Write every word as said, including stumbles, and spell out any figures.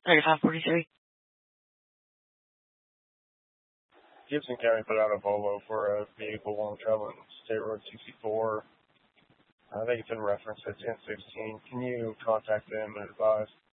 thirty-five forty-three. Gibson County put out a Volvo for a vehicle while traveling State Road sixty-four. I think it's in reference to ten sixteen. Can you contact them and advise?